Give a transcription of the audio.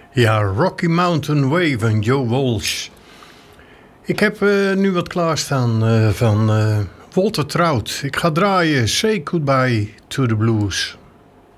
Ja, Rocky Mountain Way van Joe Walsh. Ik heb nu wat klaarstaan van Walter Trout. Ik ga draaien Say Goodbye to the Blues.